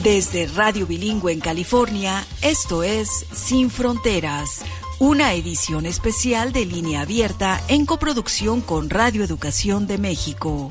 Desde Radio Bilingüe en California, esto es Sin Fronteras, una edición especial de Línea Abierta en coproducción con Radio Educación de México.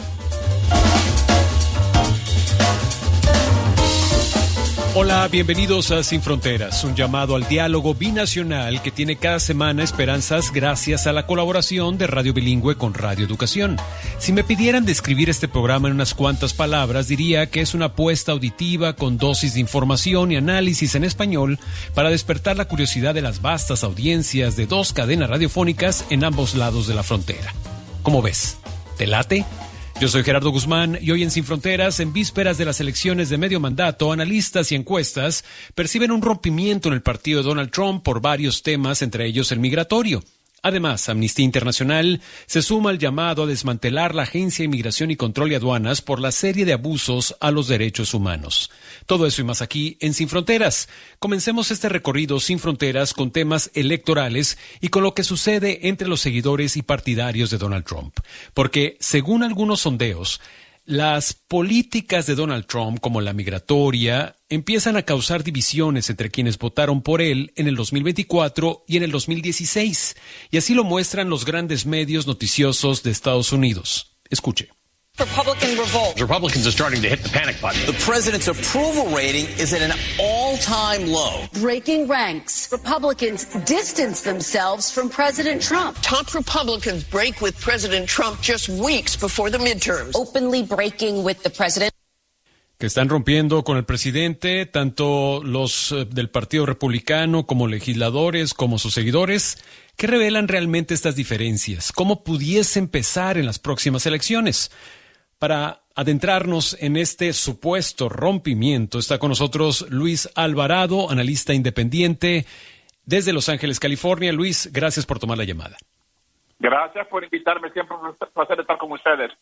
Hola, bienvenidos a Sin Fronteras, un llamado al diálogo binacional que tiene cada semana esperanzas gracias a la colaboración de Radio Bilingüe con Radio Educación. Si me pidieran describir este programa en unas cuantas palabras, diría que es una apuesta auditiva con dosis de información y análisis en español para despertar la curiosidad de las vastas audiencias de dos cadenas radiofónicas en ambos lados de la frontera. ¿Cómo ves? ¿Te late? Yo soy Gerardo Guzmán y hoy en Sin Fronteras, en vísperas de las elecciones de medio mandato, analistas y encuestas perciben un rompimiento en el partido de Donald Trump por varios temas, entre ellos el migratorio. Además, Amnistía Internacional se suma al llamado a desmantelar la Agencia de Inmigración y Control de Aduanas por la serie de abusos a los derechos humanos. Todo eso y más aquí en Sin Fronteras. Comencemos este recorrido Sin Fronteras con temas electorales y con lo que sucede entre los seguidores y partidarios de Donald Trump. Porque, según algunos sondeos, las políticas de Donald Trump, como la migratoria, empiezan a causar divisiones entre quienes votaron por él en el 2024 y en el 2016. Y así lo muestran los grandes medios noticiosos de Estados Unidos. Escuche. Republican revolt. Republicans are starting to hit the panic button. The president's approval rating is at an all-time low. Breaking ranks. Republicans distance themselves from President Trump. Top Republicans break with President Trump just weeks before the midterms. Openly breaking with the president. Que están rompiendo con el presidente, tanto los del Partido Republicano como legisladores, como sus seguidores. ¿Qué revelan realmente estas diferencias? ¿Cómo pudiese empezar en las próximas elecciones? Para adentrarnos en este supuesto rompimiento, está con nosotros Luis Alvarado, analista independiente desde Los Ángeles, California. Luis, gracias por tomar la llamada. Gracias por invitarme, siempre es un placer estar con ustedes.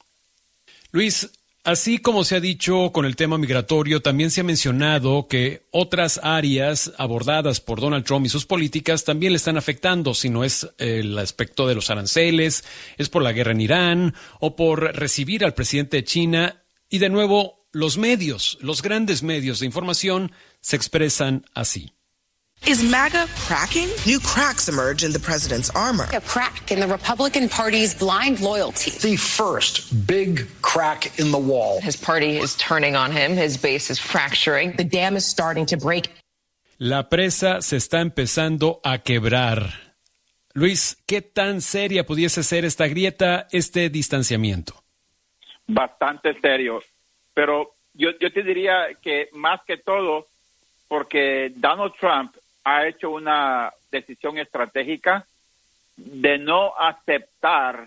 Luis, así como se ha dicho con el tema migratorio, también se ha mencionado que otras áreas abordadas por Donald Trump y sus políticas también le están afectando, si no es el aspecto de los aranceles, es por la guerra en Irán o por recibir al presidente de China. Y de nuevo, los medios, los grandes medios de información se expresan así. Is MAGA cracking? New cracks emerge in the president's armor. A crack in the Republican Party's blind loyalty. The first big crack in the wall. His party is turning on him. His base is fracturing. The dam is starting to break. La presa se está empezando a quebrar. Luis, ¿qué tan seria pudiese ser esta grieta, este distanciamiento? Bastante serio, pero yo te diría que más que todo, porque Donald Trump ha hecho una decisión estratégica de no aceptar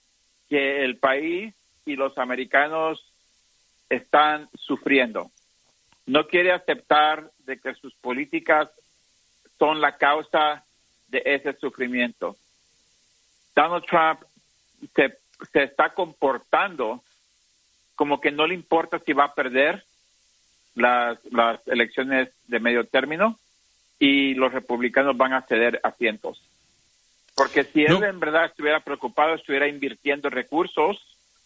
que el país y los americanos están sufriendo. No quiere aceptar de que sus políticas son la causa de ese sufrimiento. Donald Trump se está comportando como que no le importa si va a perder las elecciones de medio término y los republicanos van a ceder asientos. Porque si él en verdad estuviera preocupado, estuviera invirtiendo recursos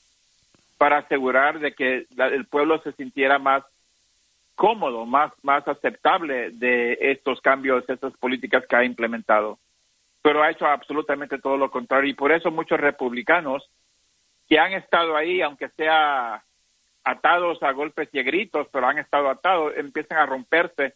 para asegurar de que el pueblo se sintiera más cómodo, más aceptable de estos cambios, estas políticas que ha implementado. Pero ha hecho absolutamente todo lo contrario y por eso muchos republicanos que han estado ahí, aunque sea atados a golpes y a gritos, pero han estado atados, empiezan a romperse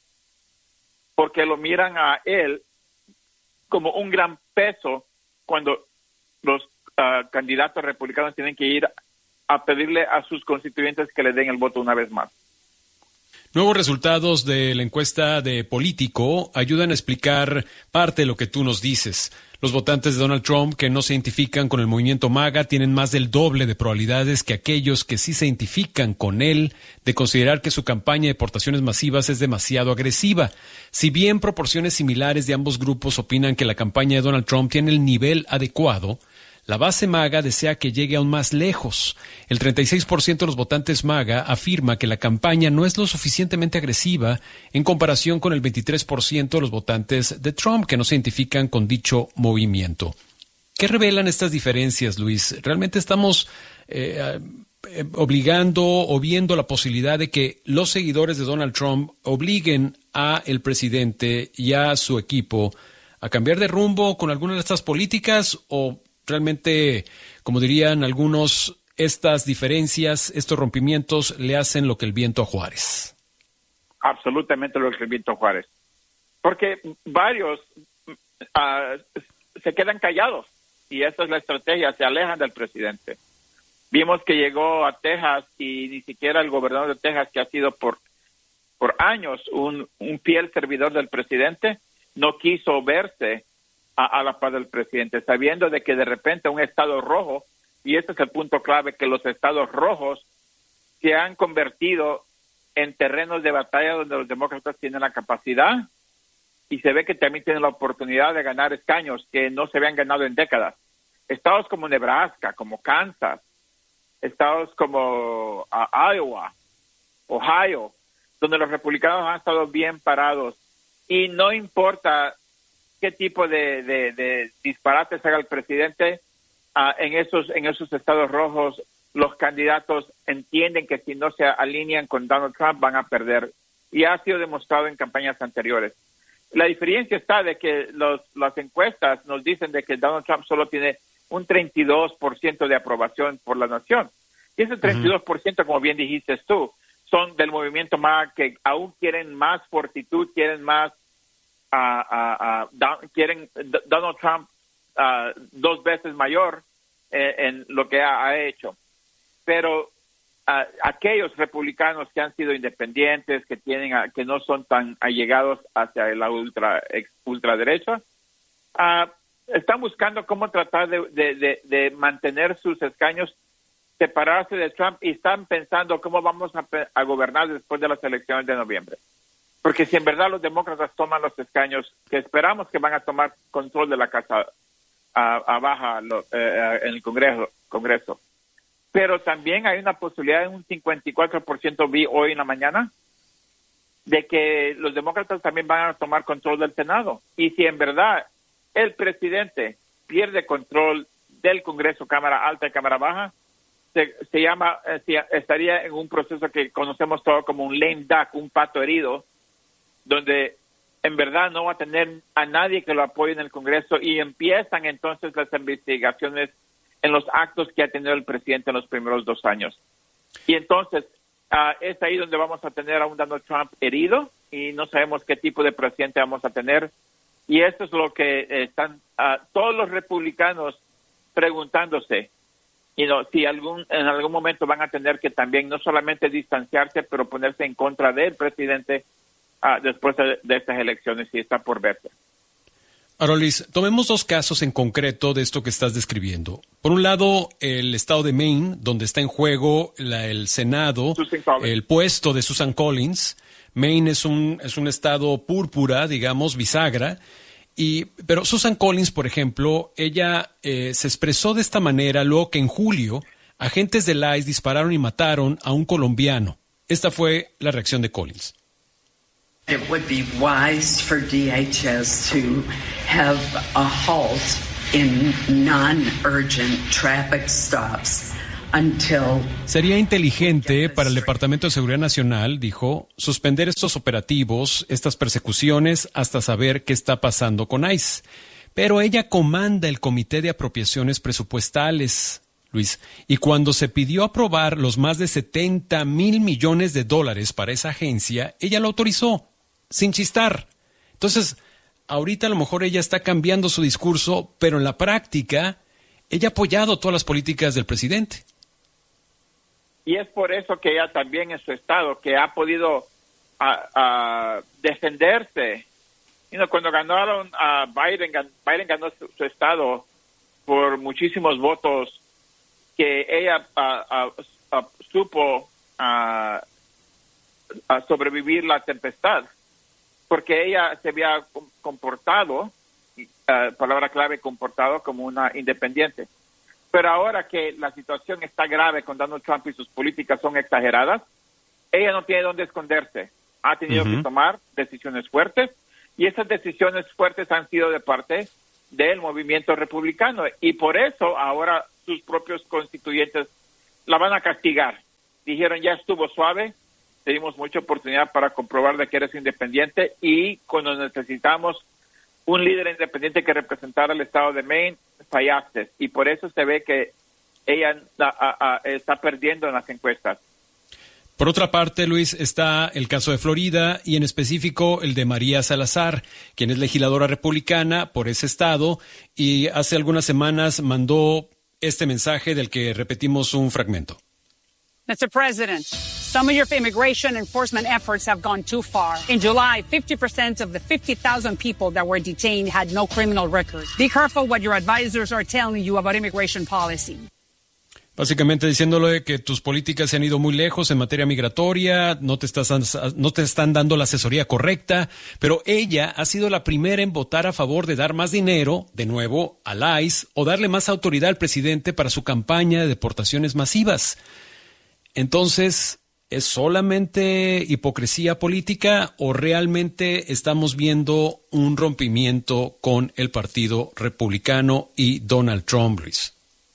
porque lo miran a él como un gran peso cuando los candidatos republicanos tienen que ir a pedirle a sus constituyentes que le den el voto una vez más. Nuevos resultados de la encuesta de Político ayudan a explicar parte de lo que tú nos dices. Los votantes de Donald Trump que no se identifican con el movimiento MAGA tienen más del doble de probabilidades que aquellos que sí se identifican con él de considerar que su campaña de deportaciones masivas es demasiado agresiva. Si bien proporciones similares de ambos grupos opinan que la campaña de Donald Trump tiene el nivel adecuado, la base MAGA desea que llegue aún más lejos. El 36% de los votantes MAGA afirma que la campaña no es lo suficientemente agresiva en comparación con el 23% de los votantes de Trump que no se identifican con dicho movimiento. ¿Qué revelan estas diferencias, Luis? ¿Realmente estamos obligando o viendo la posibilidad de que los seguidores de Donald Trump obliguen a el presidente y a su equipo a cambiar de rumbo con algunas de estas políticas, o realmente, como dirían algunos, estas diferencias, estos rompimientos le hacen lo que el viento a Juárez? Absolutamente lo que el viento a Juárez. Porque varios se quedan callados y esa es la estrategia, se alejan del presidente. Vimos que llegó a Texas y ni siquiera el gobernador de Texas, que ha sido por años un fiel servidor del presidente, no quiso verse a la par del presidente, sabiendo de que de repente un estado rojo, y este es el punto clave, que los estados rojos se han convertido en terrenos de batalla donde los demócratas tienen la capacidad y se ve que también tienen la oportunidad de ganar escaños que no se habían ganado en décadas. Estados como Nebraska, como Kansas, estados como Iowa, Ohio, donde los republicanos han estado bien parados y no importa qué tipo de disparates haga el presidente, en esos estados rojos los candidatos entienden que si no se alinean con Donald Trump van a perder, y ha sido demostrado en campañas anteriores. La diferencia está de que las encuestas nos dicen de que Donald Trump solo tiene un 32% de aprobación por la nación. Y ese 32%, como bien dijiste tú, son del movimiento más que aún quieren más fortitud, quieren más, quieren Donald Trump 2 veces mayor en lo que ha hecho. Pero aquellos republicanos que han sido independientes, que no son tan allegados hacia la ultraderecha, están buscando cómo tratar de mantener sus escaños, separarse de Trump, y están pensando cómo vamos a gobernar después de las elecciones de noviembre. Porque si en verdad los demócratas toman los escaños, que esperamos que van a tomar control de la Casa Baja en el Congreso. Pero también hay una posibilidad de un 54%, vi hoy en la mañana, de que los demócratas también van a tomar control del Senado. Y si en verdad el presidente pierde control del Congreso, Cámara Alta y Cámara Baja, estaría en un proceso que conocemos todo como un lame duck, un pato herido, donde en verdad no va a tener a nadie que lo apoye en el Congreso, y empiezan entonces las investigaciones en los actos que ha tenido el presidente en los primeros 2 años. Y entonces es ahí donde vamos a tener a un Donald Trump herido y no sabemos qué tipo de presidente vamos a tener. Y esto es lo que están todos los republicanos preguntándose. Si en algún momento van a tener que también no solamente distanciarse, pero ponerse en contra del presidente después de estas elecciones, y está por verse. Ahora, Luis, tomemos 2 casos en concreto de esto que estás describiendo. Por un lado, el estado de Maine, donde está en juego el Senado, el puesto de Susan Collins. Maine es un estado púrpura, digamos, bisagra. Pero Susan Collins, por ejemplo, ella se expresó de esta manera luego que en julio agentes del ICE dispararon y mataron a un colombiano. Esta fue la reacción de Collins. It would be wise for DHS to have a halt in non-urgent traffic stops until... Sería inteligente para el Departamento de Seguridad Nacional, dijo, suspender estos operativos, estas persecuciones, hasta saber qué está pasando con ICE. Pero ella comanda el Comité de Apropiaciones Presupuestales, Luis, y cuando se pidió aprobar los más de $70 mil millones para esa agencia, ella lo autorizó, sin chistar. Entonces, ahorita a lo mejor ella está cambiando su discurso, pero en la práctica, ella ha apoyado todas las políticas del presidente. Y es por eso que ella también en su estado, que ha podido defenderse. Cuando ganaron a Biden ganó su estado por muchísimos votos, que ella supo sobrevivir la tempestad, porque ella se había comportado, palabra clave, comportado como una independiente. Pero ahora que la situación está grave con Donald Trump y sus políticas son exageradas, ella no tiene dónde esconderse. Ha tenido que tomar decisiones fuertes, y esas decisiones fuertes han sido de parte del movimiento republicano. Y por eso ahora sus propios constituyentes la van a castigar. Dijeron, ya estuvo suave, tenemos mucha oportunidad para comprobar de que eres independiente, y cuando necesitamos un líder independiente que representara el estado de Maine, fallaste. Y por eso se ve que ella está perdiendo en las encuestas. Por otra parte, Luis, está el caso de Florida y en específico el de María Salazar, quien es legisladora republicana por ese estado y hace algunas semanas mandó este mensaje del que repetimos un fragmento. Mr. President, some of your immigration enforcement efforts have gone too far. In July, 50% of the 50,000 people that were detained had no criminal record. Be careful what your advisors are telling you about immigration policy. Básicamente diciéndole que tus políticas se han ido muy lejos en materia migratoria, no te están dando la asesoría correcta, pero ella ha sido la primera en votar a favor de dar más dinero, de nuevo, al ICE, o darle más autoridad al presidente para su campaña de deportaciones masivas. Entonces, ¿es solamente hipocresía política o realmente estamos viendo un rompimiento con el Partido Republicano y Donald Trump, Luis?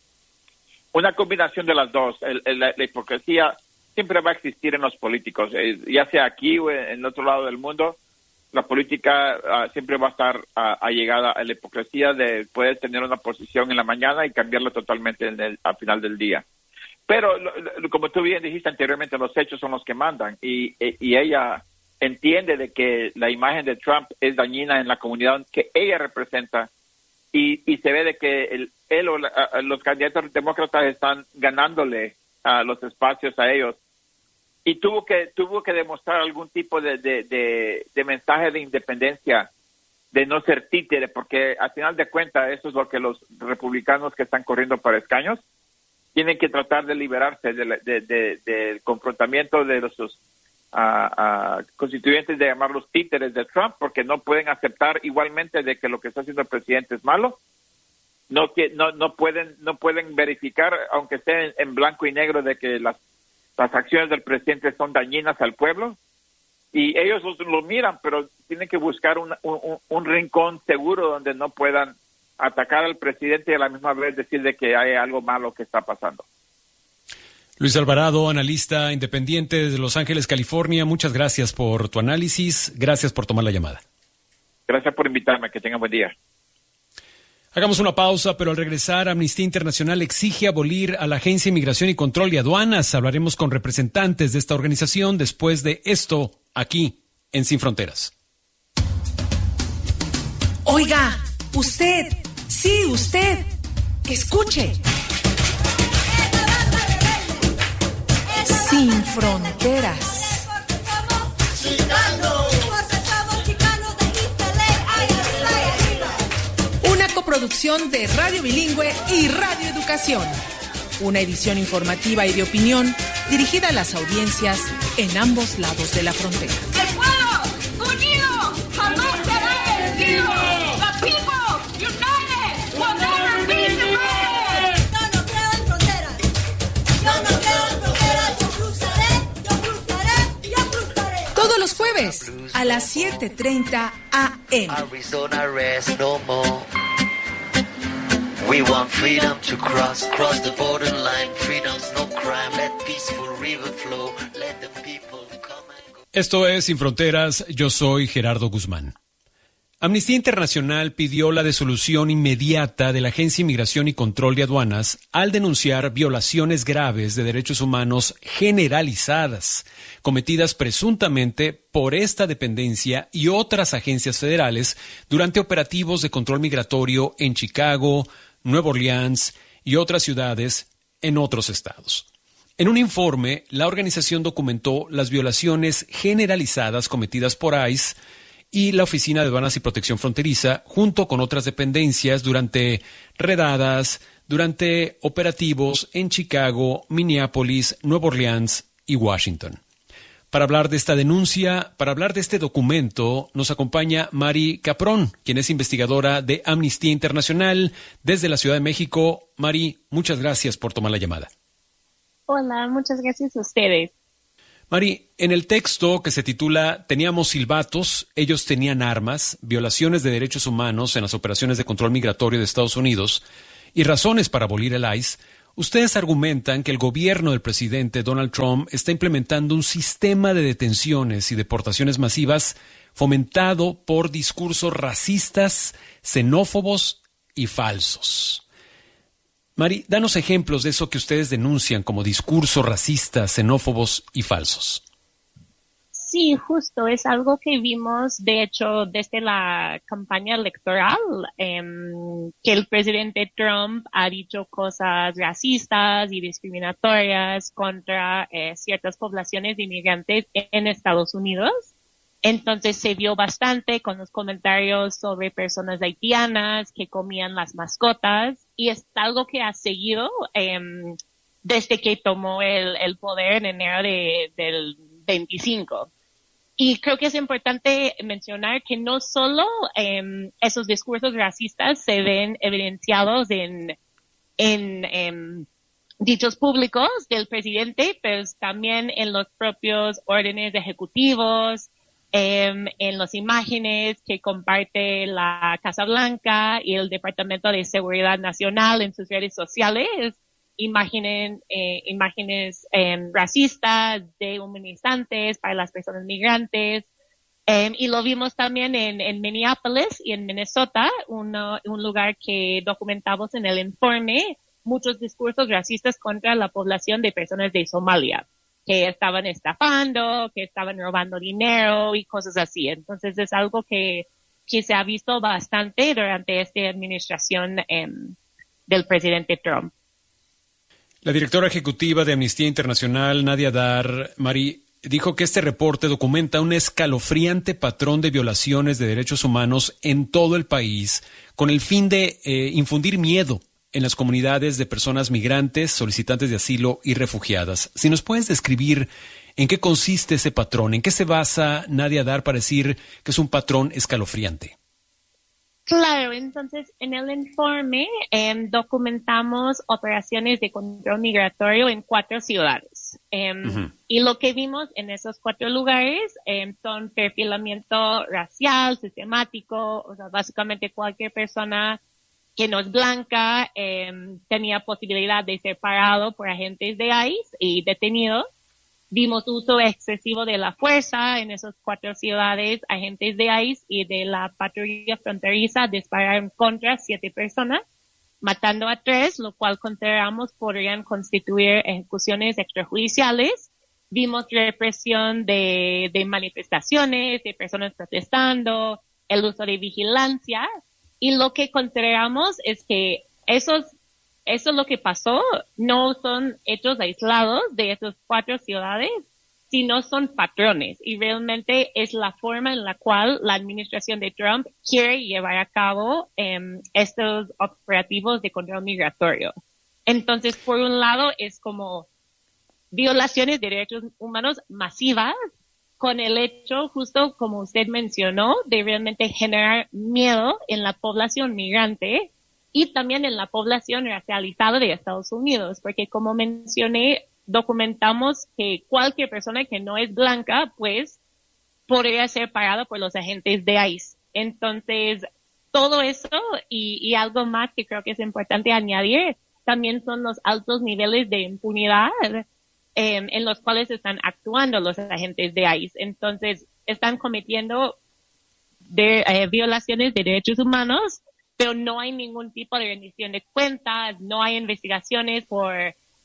Una combinación de las dos. La hipocresía siempre va a existir en los políticos, ya sea aquí o en el otro lado del mundo. La política siempre va a estar allegada a la hipocresía de poder tener una posición en la mañana y cambiarla totalmente al final del día. Pero, como tú bien dijiste anteriormente, los hechos son los que mandan, y ella entiende de que la imagen de Trump es dañina en la comunidad que ella representa, y se ve de que él o los candidatos demócratas están ganándole los espacios a ellos, y tuvo que demostrar algún tipo de mensaje de independencia, de no ser títere, porque al final de cuentas eso es lo que los republicanos que están corriendo para escaños tienen que tratar de liberarse del confrontamiento de los constituyentes, de llamarlos títeres de Trump, porque no pueden aceptar igualmente de que lo que está haciendo el presidente es malo. No pueden verificar, aunque sea en blanco y negro, de que las acciones del presidente son dañinas al pueblo, y ellos lo miran, pero tienen que buscar un rincón seguro donde no puedan atacar al presidente y a la misma vez decir de que hay algo malo que está pasando. Luis Alvarado, analista independiente desde Los Ángeles, California, muchas gracias por tu análisis, gracias por tomar la llamada. Gracias por invitarme, que tengan buen día. Hagamos una pausa, pero al regresar, Amnistía Internacional exige abolir a la Agencia de Inmigración y Control de Aduanas. Hablaremos con representantes de esta organización después de esto, aquí, en Sin Fronteras. Oiga, usted, sí, usted, escuche. Sin Fronteras. Una coproducción de Radio Bilingüe y Radio Educación. Una edición informativa y de opinión dirigida a las audiencias en ambos lados de la frontera. ¡El pueblo unido jamás será vencido! ¡The people united will never be defeated! Yo no creo en fronteras. Yo no creo en fronteras. Yo cruzaré. Todos los jueves a las 7:30 a.m. Arizona rest no more. We want freedom to cross the borderline. Freedom's no crime. Let peaceful river flow. Let the people come and go. Esto es Sin Fronteras, yo soy Gerardo Guzmán. Amnistía Internacional pidió la disolución inmediata de la Agencia de Inmigración y Control de Aduanas al denunciar violaciones graves de derechos humanos generalizadas, cometidas presuntamente por esta dependencia y otras agencias federales durante operativos de control migratorio en Chicago, Nueva Orleans y otras ciudades en otros estados. En un informe, la organización documentó las violaciones generalizadas cometidas por ICE y la Oficina de Aduanas y Protección Fronteriza, junto con otras dependencias, durante redadas, durante operativos en Chicago, Minneapolis, Nueva Orleans y Washington. Para hablar de esta denuncia, para hablar de este documento, nos acompaña Mari Caprón, quien es investigadora de Amnistía Internacional desde la Ciudad de México. Mari, muchas gracias por tomar la llamada. Hola, muchas gracias a ustedes. Mari, en el texto que se titula Teníamos silbatos, ellos tenían armas, violaciones de derechos humanos en las operaciones de control migratorio de Estados Unidos y razones para abolir el ICE, Ustedes argumentan que el gobierno del presidente Donald Trump está implementando un sistema de detenciones y deportaciones masivas fomentado por discursos racistas, xenófobos y falsos. Mari, danos ejemplos de eso que ustedes denuncian como discursos racistas, xenófobos y falsos. Sí, justo, es algo que vimos, de hecho, desde la campaña electoral, que el presidente Trump ha dicho cosas racistas y discriminatorias contra ciertas poblaciones de inmigrantes en Estados Unidos. Entonces se vio bastante con los comentarios sobre personas haitianas que comían las mascotas, y es algo que ha seguido desde que tomó el poder en enero del 25. Y creo que es importante mencionar que no solo esos discursos racistas se ven evidenciados en dichos públicos del presidente, pero también en los propios órdenes ejecutivos, en las imágenes que comparte la Casa Blanca y el Departamento de Seguridad Nacional en sus redes sociales. Imágenes racistas, dehumanizantes para las personas migrantes. Y lo vimos también en Minneapolis y en Minnesota, un lugar que documentamos en el informe, muchos discursos racistas contra la población de personas de Somalia, que estaban estafando, que estaban robando dinero y cosas así. Entonces es algo que se ha visto bastante durante esta administración del presidente Trump. La directora ejecutiva de Amnistía Internacional, Nadia Dar, Mari, dijo que este reporte documenta un escalofriante patrón de violaciones de derechos humanos en todo el país, con el fin de infundir miedo en las comunidades de personas migrantes, solicitantes de asilo y refugiadas. Si nos puedes describir en qué consiste ese patrón, en qué se basa Nadia Dar para decir que es un patrón escalofriante. Claro, entonces en el informe documentamos operaciones de control migratorio en 4 ciudades. Y lo que vimos en esos 4 lugares son perfilamiento racial, sistemático, o sea, básicamente cualquier persona que no es blanca tenía posibilidad de ser parado por agentes de ICE y detenido. Vimos uso excesivo de la fuerza en esas 4 ciudades. Agentes de ICE y de la patrulla fronteriza dispararon contra 7 personas, matando a 3, lo cual consideramos podrían constituir ejecuciones extrajudiciales. Vimos represión de manifestaciones, de personas protestando, el uso de vigilancia, y lo que consideramos es que eso es lo que pasó, no son hechos aislados de esas 4 ciudades, sino son patrones, y realmente es la forma en la cual la administración de Trump quiere llevar a cabo estos operativos de control migratorio. Entonces, por un lado, es como violaciones de derechos humanos masivas, con el hecho, justo como usted mencionó, de realmente generar miedo en la población migrante y también en la población racializada de Estados Unidos, porque como mencioné, documentamos que cualquier persona que no es blanca, pues, podría ser parada por los agentes de ICE. Entonces, todo eso y algo más que creo que es importante añadir, también son los altos niveles de impunidad en los cuales están actuando los agentes de ICE. Entonces, están cometiendo violaciones de derechos humanos, pero no hay ningún tipo de rendición de cuentas, no hay investigaciones por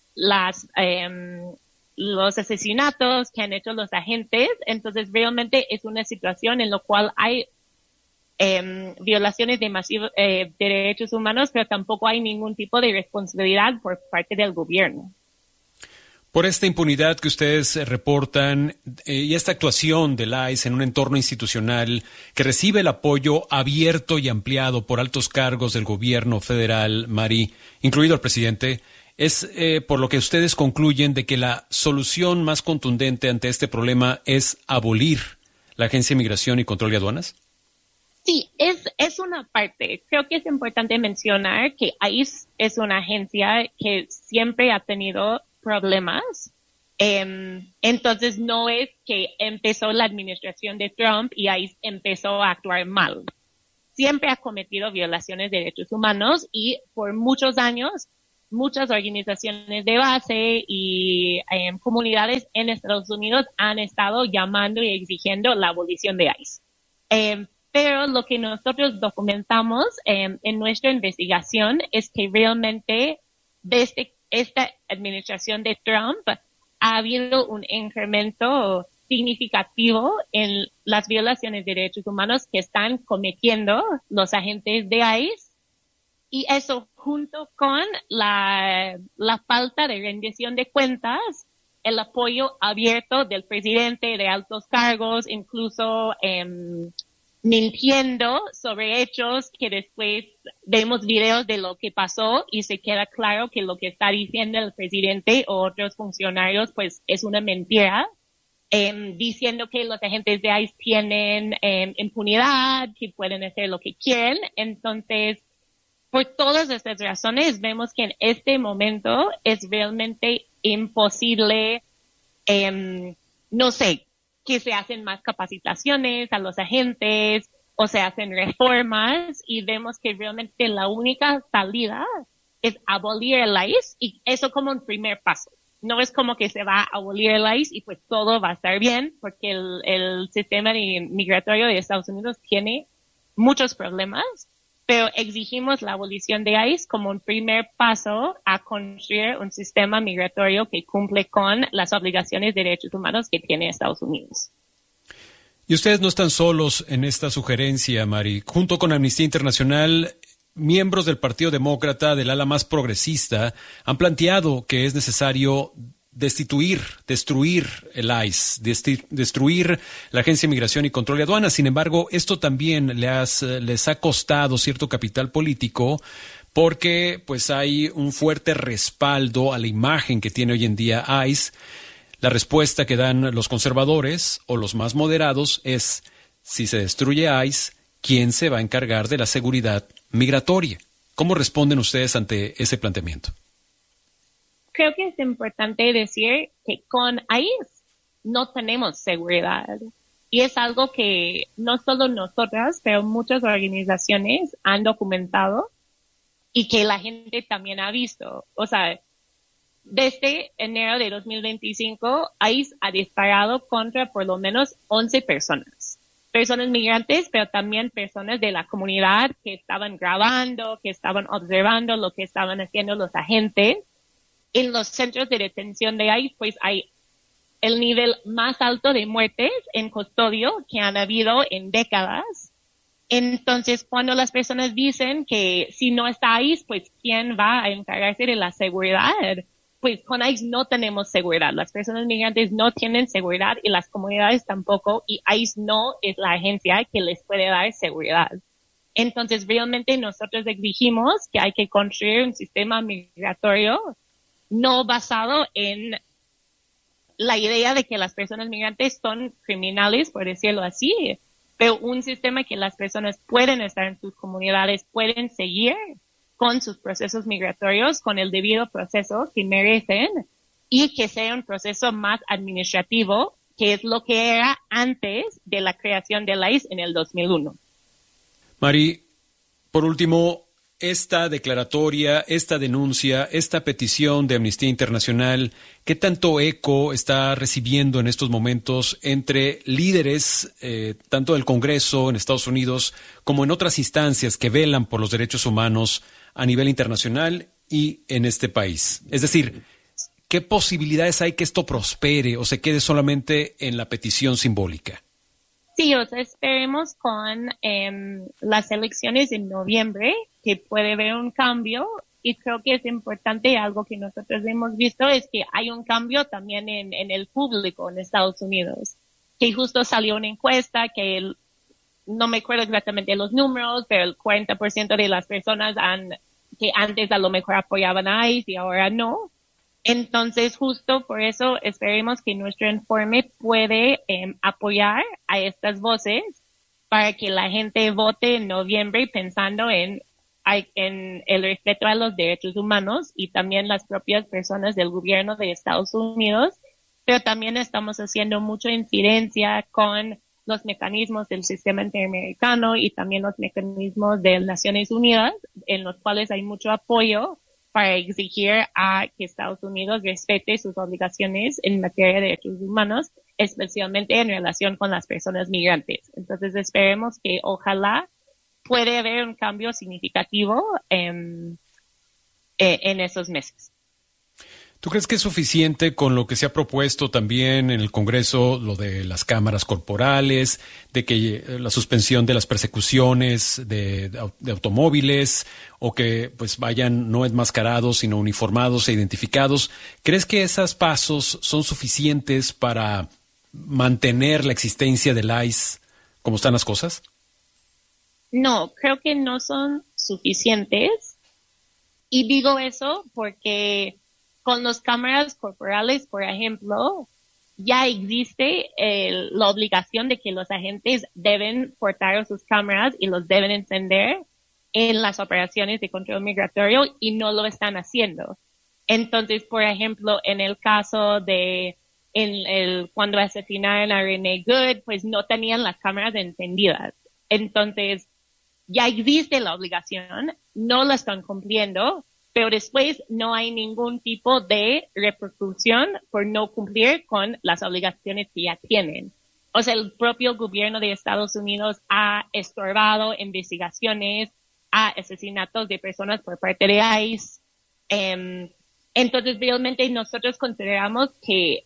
los asesinatos que han hecho los agentes. Entonces, realmente es una situación en la cual hay violaciones de derechos humanos, pero tampoco hay ningún tipo de responsabilidad por parte del gobierno. Por esta impunidad que ustedes reportan y esta actuación del ICE en un entorno institucional que recibe el apoyo abierto y ampliado por altos cargos del gobierno federal, Mari, incluido el presidente, es por lo que ustedes concluyen de que la solución más contundente ante este problema es abolir la Agencia de Migración y Control de Aduanas. Sí, es una parte. Creo que es importante mencionar que ICE es una agencia que siempre ha tenido problemas. Entonces no es que empezó la administración de Trump y ICE empezó a actuar mal. Siempre ha cometido violaciones de derechos humanos y por muchos años muchas organizaciones de base y comunidades en Estados Unidos han estado llamando y exigiendo la abolición de ICE. Pero lo que nosotros documentamos en nuestra investigación es que realmente desde esta administración de Trump ha habido un incremento significativo en las violaciones de derechos humanos que están cometiendo los agentes de ICE, y eso junto con la falta de rendición de cuentas, el apoyo abierto del presidente, de altos cargos, incluso mintiendo sobre hechos que después vemos videos de lo que pasó y se queda claro que lo que está diciendo el presidente o otros funcionarios pues es una mentira. Diciendo que los agentes de ICE tienen impunidad, que pueden hacer lo que quieren. Entonces, por todas estas razones, vemos que en este momento es realmente imposible, no sé, que se hacen más capacitaciones a los agentes o se hacen reformas, y vemos que realmente la única salida es abolir el ICE, y eso como un primer paso. No es como que se va a abolir el ICE y pues todo va a estar bien, porque el sistema migratorio de Estados Unidos tiene muchos problemas, pero exigimos la abolición de ICE como un primer paso a construir un sistema migratorio que cumple con las obligaciones de derechos humanos que tiene Estados Unidos. Y ustedes no están solos en esta sugerencia, Mari. Junto con Amnistía Internacional, miembros del Partido Demócrata, del ala más progresista, han planteado que es necesario destruir el ICE, destruir la Agencia de Migración y Control de Aduanas. Sin embargo, esto también les ha costado cierto capital político, porque pues hay un fuerte respaldo a la imagen que tiene hoy en día ICE. La respuesta que dan los conservadores o los más moderados es: si se destruye ICE, ¿quién se va a encargar de la seguridad migratoria? ¿Cómo responden ustedes ante ese planteamiento? Creo que es importante decir que con ICE no tenemos seguridad. Y es algo que no solo nosotras, pero muchas organizaciones han documentado y que la gente también ha visto. O sea, desde enero de 2025, ICE ha disparado contra por lo menos 11 personas migrantes, pero también personas de la comunidad que estaban grabando, que estaban observando lo que estaban haciendo los agentes. En los centros de detención de ICE, pues hay el nivel más alto de muertes en custodio que han habido en décadas. Entonces, cuando las personas dicen que si no está ICE, pues ¿quién va a encargarse de la seguridad? Pues con ICE no tenemos seguridad. Las personas migrantes no tienen seguridad y las comunidades tampoco, y ICE no es la agencia que les puede dar seguridad. Entonces, realmente nosotros exigimos que hay que construir un sistema migratorio no basado en la idea de que las personas migrantes son criminales, por decirlo así, pero un sistema que las personas pueden estar en sus comunidades, pueden seguir con sus procesos migratorios, con el debido proceso que merecen, y que sea un proceso más administrativo, que es lo que era antes de la creación de la ICE en el 2001. Mari, por último, esta declaratoria, esta denuncia, esta petición de Amnistía Internacional, ¿qué tanto eco está recibiendo en estos momentos entre líderes, tanto del Congreso en Estados Unidos como en otras instancias que velan por los derechos humanos a nivel internacional y en este país? Es decir, ¿qué posibilidades hay que esto prospere o se quede solamente en la petición simbólica? Sí, o sea, esperemos con las elecciones en noviembre que puede haber un cambio, y creo que es importante, algo que nosotros hemos visto es que hay un cambio también en el público en Estados Unidos, que justo salió una encuesta que no me acuerdo exactamente los números, pero el 40% de las personas que antes a lo mejor apoyaban a ICE y ahora no. Entonces, justo por eso esperemos que nuestro informe puede apoyar a estas voces para que la gente vote en noviembre pensando en el respeto a los derechos humanos y también las propias personas del gobierno de Estados Unidos, pero también estamos haciendo mucha incidencia con los mecanismos del sistema interamericano y también los mecanismos de Naciones Unidas, en los cuales hay mucho apoyo para exigir a que Estados Unidos respete sus obligaciones en materia de derechos humanos, especialmente en relación con las personas migrantes. Entonces esperemos que ojalá puede haber un cambio significativo en esos meses. ¿Tú crees que es suficiente con lo que se ha propuesto también en el Congreso, lo de las cámaras corporales, de que la suspensión de las persecuciones de automóviles, o que pues vayan no enmascarados, sino uniformados e identificados? ¿Crees que esos pasos son suficientes para mantener la existencia del ICE como están las cosas? No, creo que no son suficientes. Y digo eso porque con las cámaras corporales, por ejemplo, ya existe la obligación de que los agentes deben portar sus cámaras y los deben encender en las operaciones de control migratorio y no lo están haciendo. Entonces, por ejemplo, en el caso de cuando asesinaron a Renee Good, pues no tenían las cámaras encendidas. Entonces, ya existe la obligación, no la están cumpliendo, pero después no hay ningún tipo de repercusión por no cumplir con las obligaciones que ya tienen. O sea, el propio gobierno de Estados Unidos ha estorbado investigaciones a asesinatos de personas por parte de ICE. Entonces, realmente nosotros consideramos que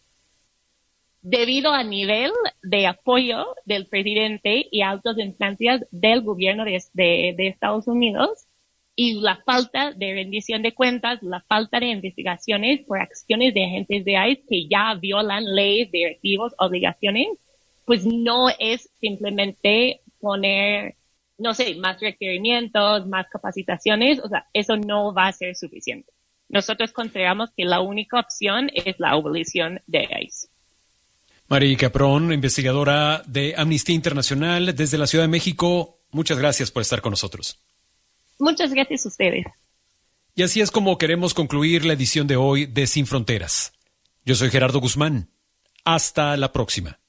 debido al nivel de apoyo del presidente y altas instancias del gobierno de Estados Unidos, y la falta de rendición de cuentas, la falta de investigaciones por acciones de agentes de ICE que ya violan leyes, directivos, obligaciones, pues no es simplemente poner, no sé, más requerimientos, más capacitaciones, o sea, eso no va a ser suficiente. Nosotros consideramos que la única opción es la abolición de ICE. Mari Caprón, investigadora de Amnistía Internacional desde la Ciudad de México, muchas gracias por estar con nosotros. Muchas gracias a ustedes. Y así es como queremos concluir la edición de hoy de Sin Fronteras. Yo soy Gerardo Guzmán. Hasta la próxima.